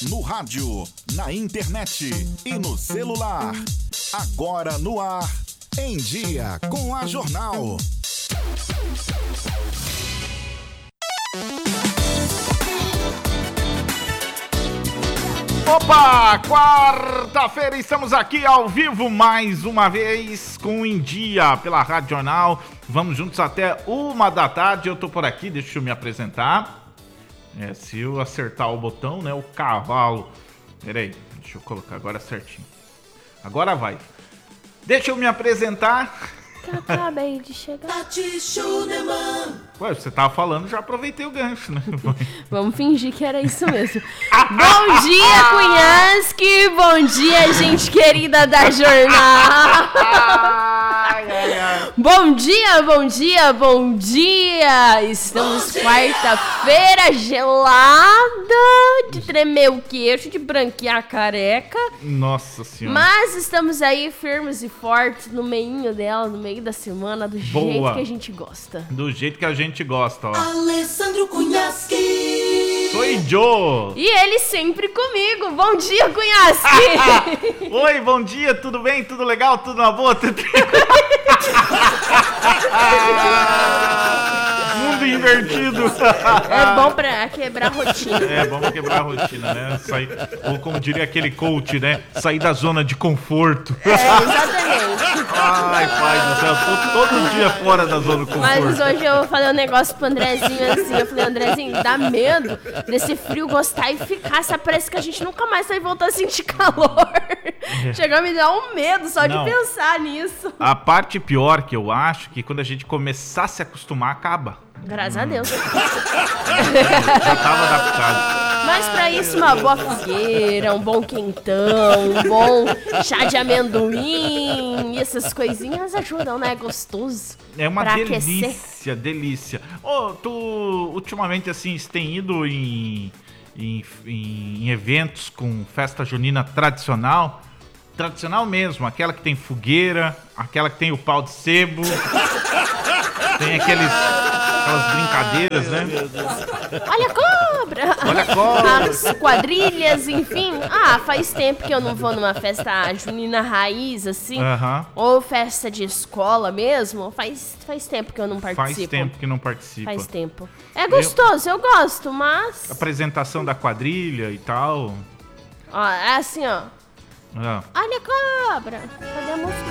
No rádio, na internet e no celular. Agora no ar, Em Dia com a Jornal. Opa, quarta-feira estamos aqui ao vivo mais uma vez com Em Dia pela Rádio Jornal. Vamos juntos até 1h da tarde. Eu tô por aqui, deixa eu me apresentar. Se eu acertar o botão, né, o cavalo. Peraí, deixa eu colocar agora certinho. Agora vai. Deixa eu me apresentar. Acabei de chegar. Ué, você tava falando, já aproveitei o gancho, né? Vamos fingir que era isso mesmo. Bom dia, Cunhasque! Bom dia, gente querida da Jornal! Bom dia, bom dia, bom dia! Estamos quarta-feira gelada, de tremer o queixo, de branquear a careca. Nossa Senhora! Mas estamos aí firmes e fortes no meinho dela, no meio da semana, do jeito que a gente gosta. Do jeito que a gente gosta, ó. Alessandro Cunhasque. Sou Joe. E ele sempre comigo. Bom dia, Cunhasque. Oi, bom dia, tudo bem? Tudo legal? Tudo na boa? Mundo invertido. É bom pra quebrar a rotina. É bom pra quebrar a rotina, né? Sair, ou como diria aquele coach, né? Sair da zona de conforto. Exatamente. Ai, pai do céu, tô todo dia fora da zona de conforto. Mas hoje eu falei um negócio pro Andrezinho assim. Eu falei, Andrezinho, dá medo desse frio gostar e ficar. Sabe? Parece que a gente nunca mais vai voltar a sentir calor. Chegou a me dar um medo só de pensar nisso. A parte pior que eu acho que quando a gente começar a se acostumar, acaba. Graças a Deus. Já tava adaptado. Mas pra isso, uma boa fogueira, um bom quentão, um bom chá de amendoim, essas coisinhas ajudam, né? Gostoso. É uma pra delícia, aquecer. delícia. Ô, tu, ultimamente, assim, você tem ido em eventos com festa junina tradicional? Tradicional mesmo, aquela que tem fogueira, aquela que tem o pau de sebo, tem aquelas brincadeiras, né? Olha a cobra! Olha a cobra! As quadrilhas, enfim. Faz tempo que eu não vou numa festa junina raiz, assim. Aham. Ou festa de escola mesmo. Faz tempo que eu não participo. Faz tempo que não participa. Faz tempo. É gostoso, eu gosto, mas... Apresentação da quadrilha e tal. Ó, é assim, ó. Ah. Olha a cobra! Cadê a música?